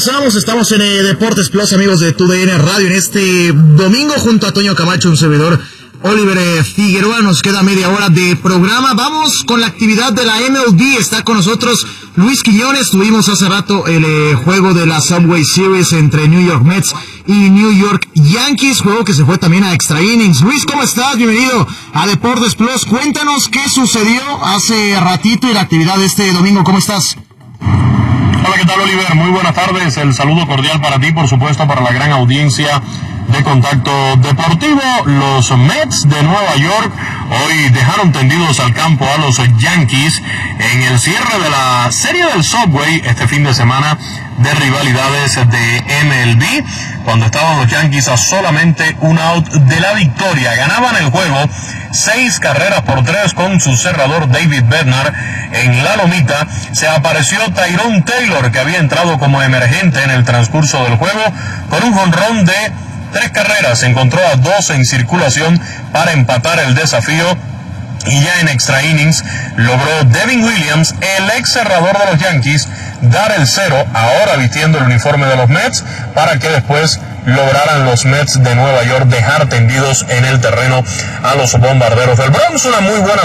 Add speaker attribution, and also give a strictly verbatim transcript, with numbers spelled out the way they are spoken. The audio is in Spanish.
Speaker 1: regresamos, estamos en eh, Deportes Plus, amigos de T U D N Radio, en este domingo junto a Toño Camacho, un servidor, Oliver eh, Figueroa. Nos queda media hora de programa. Vamos con la actividad de la M L B. Está con nosotros Luis Quiñones. Tuvimos hace rato el eh, juego de la Subway Series entre New York Mets y New York Yankees, juego que se fue también a extra innings. Luis, ¿cómo estás? Bienvenido a Deportes Plus. Cuéntanos qué sucedió hace ratito y la actividad de este domingo. ¿Cómo estás?
Speaker 2: Hola, ¿qué tal, Oliver? Muy buenas tardes. El saludo cordial para ti, por supuesto, para la gran audiencia de Contacto Deportivo. Los Mets de Nueva York hoy dejaron tendidos al campo a los Yankees en el cierre de la serie del Subway este fin de semana de rivalidades de M L B, cuando estaban los Yankees a solamente un out de la victoria. Ganaban el juego seis carreras por tres con su cerrador David Bednar. En la lomita se apareció Tyrone Taylor, que había entrado como emergente en el transcurso del juego con un jonrón de tres carreras. Encontró a dos en circulación para empatar el desafío. Y ya en extra innings logró Devin Williams, el ex cerrador de los Yankees, dar el cero, ahora vistiendo el uniforme de los Mets, para que después lograran los Mets de Nueva York dejar tendidos en el terreno a los bombarderos del Bronx. Una muy buena